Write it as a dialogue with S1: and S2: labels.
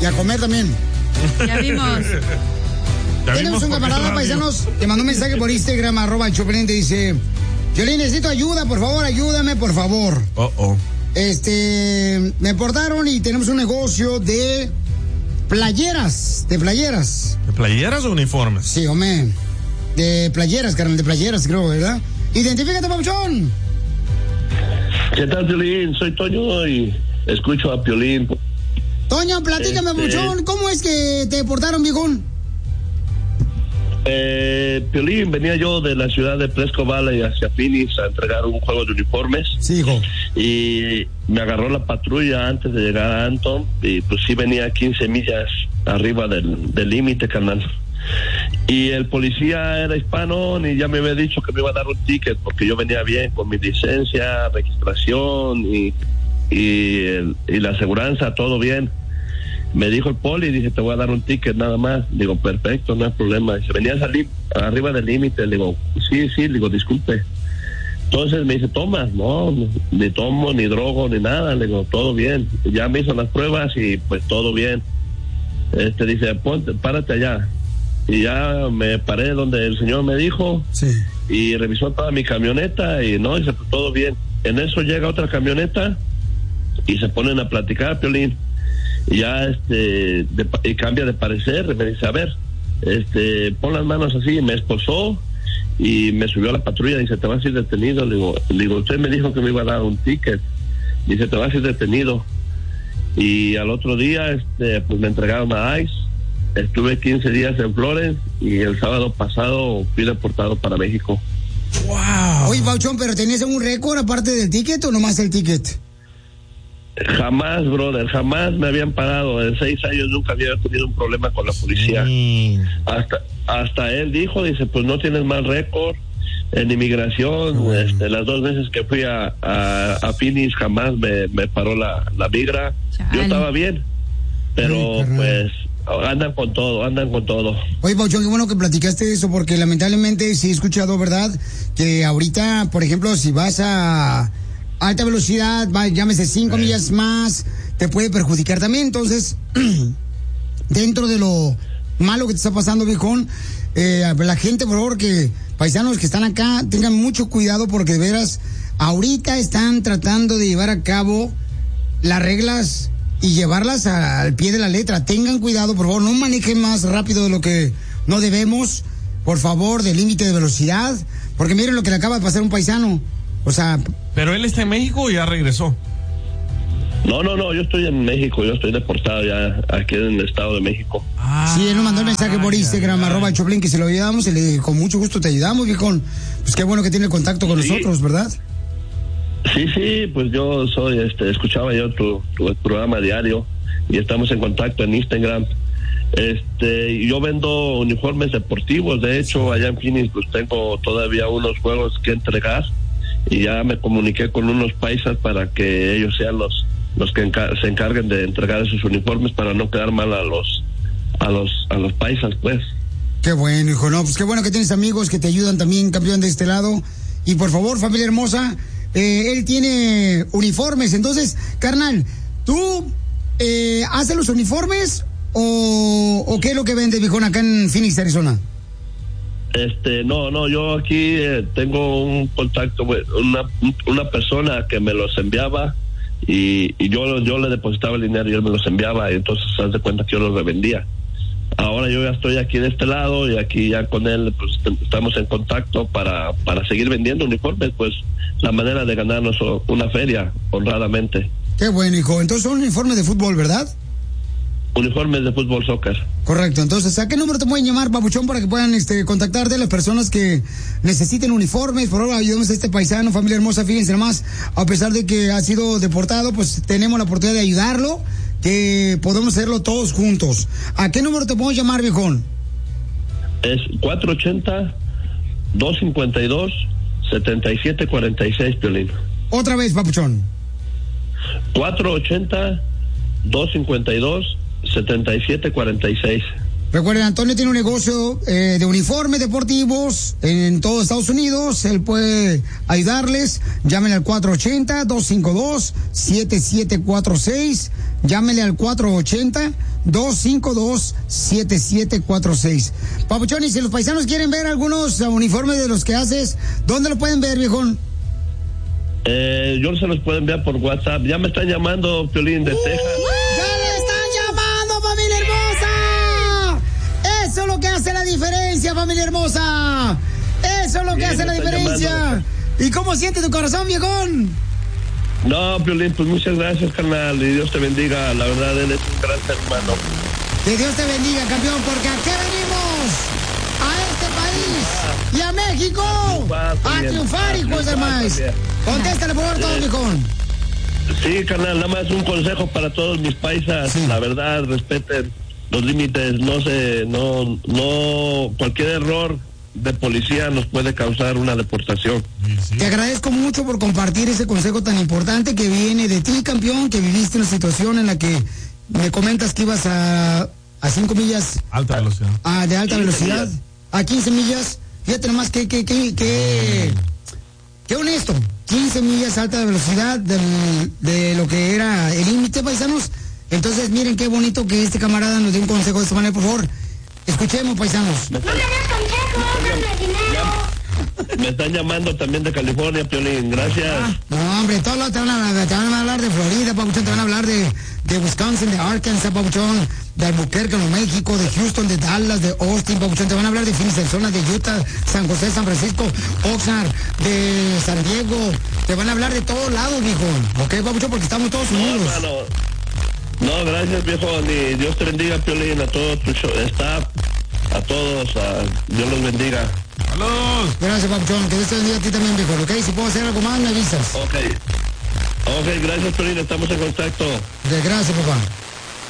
S1: a comer también.
S2: Ya vimos.
S1: Tenemos un camarada, paisanos, que mandó un mensaje por Instagram, @Choplin, dice: Piolín, necesito ayuda, por favor, ayúdame, por favor. Me portaron y tenemos un negocio de playeras. ¿De playeras
S3: o uniformes?
S1: Sí, hombre. De playeras, carnal, de playeras, creo, ¿verdad? Identifícate, papuchón.
S4: ¿Qué tal, Piolín? Soy Toño y escucho a Piolín.
S1: Toño, platícame, papuchón, ¿cómo es que te portaron, viejón?
S4: Piolín, venía yo de la ciudad de Fresco Valley hacia Phoenix a entregar un juego de uniformes.
S1: Sí, hijo.
S4: Y me agarró la patrulla antes de llegar a Anton y pues sí venía 15 millas arriba del límite, carnal. Y el policía era hispano y ya me había dicho que me iba a dar un ticket porque yo venía bien con mi licencia, registración y la aseguranza, todo bien. Me dijo el poli, dije, te voy a dar un ticket nada más. Digo, perfecto, no hay problema. Dice, venía a salir arriba del límite. Le digo, sí, le digo, disculpe. Entonces me dice, ¿tomas? No, ni tomo, ni drogo, ni nada. Le digo, todo bien. Ya me hizo las pruebas y pues todo bien. Dice, ponte, párate allá. Y ya me paré donde el señor me dijo.
S1: Sí.
S4: Y revisó toda mi camioneta y no, dice, pues todo bien. En eso llega otra camioneta y se ponen a platicar, Piolín. Y ya y cambia de parecer, me dice, a ver, pon las manos así, me esposó y me subió a la patrulla, dice, te vas a ir detenido. Le digo, usted me dijo que me iba a dar un ticket. Dice, te vas a ir detenido. Y al otro día, pues me entregaron a ICE. Estuve 15 días en Flores y el sábado pasado fui deportado para México.
S1: Wow. Oye, Pauchón, ¿pero tenías un récord aparte del ticket o nomás el ticket?
S4: Jamás, brother, jamás me habían parado. En 6 años nunca había tenido un problema con la policía. Hasta él dice, pues no tienes mal récord en inmigración. Las 2 veces que fui a Phoenix jamás me paró la migra. Yo estaba bien, pero pues andan con todo.
S1: Oye, Pauchón, qué bueno que platicaste eso, porque lamentablemente sí he escuchado, ¿verdad? Que ahorita, por ejemplo, si vas a alta velocidad, llámese 5 millas más, te puede perjudicar también. Entonces, dentro de lo malo que te está pasando, viejón, la gente, por favor, paisanos que están acá, tengan mucho cuidado, porque de veras, ahorita están tratando de llevar a cabo las reglas y llevarlas al pie de la letra. Tengan cuidado, por favor, no manejen más rápido de lo que no debemos, por favor, del límite de velocidad, porque miren lo que le acaba de pasar a un paisano. O sea...
S3: ¿Pero él está en México o ya regresó?
S4: No, yo estoy en México, yo estoy deportado ya aquí en el Estado de México.
S1: Sí, él nos mandó el mensaje por Instagram, @Choplin, que se lo ayudamos, y le dije, con mucho gusto te ayudamos, viejón. Pues qué bueno que tiene contacto con nosotros, ¿verdad?
S4: Sí, pues yo escuchaba yo tu programa diario y estamos en contacto en Instagram. Yo vendo uniformes deportivos, de hecho, allá en Phoenix pues tengo todavía unos juegos que entregar. Y ya me comuniqué con unos paisas para que ellos sean los que se encarguen de entregar esos uniformes para no quedar mal a los paisas, pues.
S1: Qué bueno, hijo, no, pues qué bueno que tienes amigos que te ayudan también, campeón, de este lado. Y por favor, familia hermosa, él tiene uniformes. Entonces, carnal, ¿tú haces los uniformes o qué es lo que vende, viejón, acá en Phoenix, Arizona?
S4: No, yo aquí tengo un contacto, una persona que me los enviaba y yo le depositaba el dinero y él me los enviaba, y entonces se de cuenta que yo los revendía. Ahora yo ya estoy aquí de este lado y aquí ya con él pues estamos en contacto para seguir vendiendo uniformes, pues la manera de ganarnos una feria, honradamente.
S1: Qué bueno, hijo. Entonces son uniformes de fútbol, ¿verdad?
S4: Uniformes de fútbol, soccer.
S1: Correcto. Entonces, ¿a qué número te pueden llamar, papuchón, para que puedan contactarte las personas que necesiten uniformes? Por favor, ayudemos a este paisano, familia hermosa. Fíjense nomás, a pesar de que ha sido deportado, pues tenemos la oportunidad de ayudarlo, que podemos hacerlo todos juntos. ¿A qué número te puedo llamar, viejón?
S4: Es 480-252-7746, Piolín.
S1: Otra vez, papuchón.
S4: 480-252-7746.
S1: Recuerden, Antonio tiene un negocio de uniformes deportivos en todo Estados Unidos. Él puede ayudarles. Llamen al 480-252-7746. Llámele al 480-252-7746. Papuchón, y si los paisanos quieren ver algunos uniformes de los que haces, ¿dónde lo pueden ver, viejón?
S4: Yo se los puedo enviar por WhatsApp. Ya me están llamando, Piolín, de Texas.
S1: ¡Ya le están llamando, familia hermosa! Eso es lo que hace la diferencia, familia hermosa. Eso es lo que hace la diferencia. Llamando. ¿Y cómo siente tu corazón, viejón?
S4: No, Piolín, pues muchas gracias, carnal, y Dios te bendiga. La verdad, él es un gran ser humano.
S1: Que Dios te bendiga, campeón, porque aquí venimos a este país y a México a triunfar, hijos de maíz. Contéstale, por favor, todo, viejón.
S4: Sí, carnal, nada más un consejo para todos mis paisas. Sí. La verdad, respeten los límites, no, cualquier error de policía nos puede causar una deportación.
S1: Sí. Te agradezco mucho por compartir ese consejo tan importante que viene de ti, campeón, que viviste una situación en la que me comentas que ibas a 5 millas.
S3: Alta velocidad.
S1: De alta velocidad. Millas. A 15 millas. Fíjate nomás qué honesto. 15 millas alta velocidad de lo que era el límite, paisanos. Entonces, miren qué bonito que este camarada nos dio un consejo de esta manera, por favor. Escuchemos, paisanos.
S2: No me des consejo, dame dinero.
S4: Me están llamando también de California, Piolín, gracias.
S1: No, hombre, todos te van a hablar de Florida, papuchón, te van a hablar de Wisconsin, de Arkansas, papuchón, de Albuquerque, Nuevo México, de Houston, de Dallas, de Austin, papuchón, te van a hablar de Phoenix, Arizona, de Utah, San José, San Francisco, Oxnard, de San Diego, te van a hablar de todos lados, viejo, ¿ok, papuchón? Porque estamos todos unidos.
S4: No, gracias, viejo, y Dios te bendiga, Piolín, a todo tu staff, a todos, Dios los bendiga.
S3: ¡Saludos!
S1: Gracias, papuchón, que Dios te bendiga a ti también, viejo, ¿ok? Si puedo hacer algo más, me avisas.
S4: Ok, gracias, Piolín, estamos en contacto.
S1: Gracias, papá.